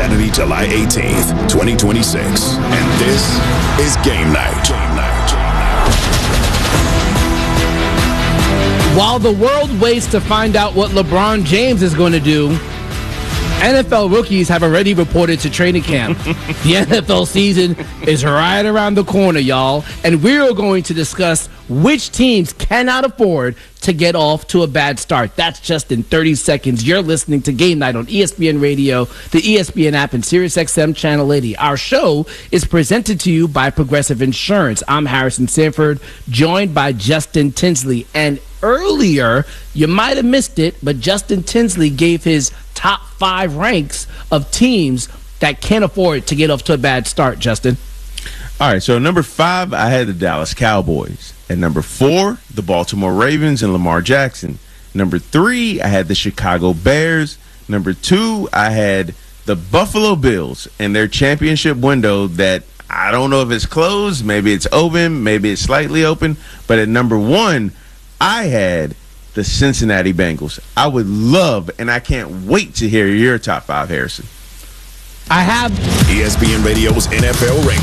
Saturday, July 18th, 2026. And this is Game Night. While the world waits to find out what LeBron James is going to do, NFL rookies have already reported to training camp. The NFL season is right around the corner, y'all, and we're going to discuss which teams cannot afford to get off to a bad start. That's just in 30 seconds. You're listening to Game Night on ESPN Radio, the ESPN app, and SiriusXM Channel 80. Our show is presented to you by Progressive Insurance. I'm Harrison Sanford, joined by Justin Tinsley. And earlier, you might have missed it, but Justin Tinsley gave his top 5 ranks of teams that can't afford to get off to a bad start, Justin. All right, so number 5, I had the Dallas Cowboys. At number 4, the Baltimore Ravens and Lamar Jackson. Number 3, I had the Chicago Bears. Number 2, I had the Buffalo Bills and their championship window that I don't know if it's closed, maybe it's open, maybe it's slightly open. But at number 1, I had the Cincinnati Bengals. I would love, and I can't wait to hear your top 5, Harrison. I have ESPN Radio's NFL rankings.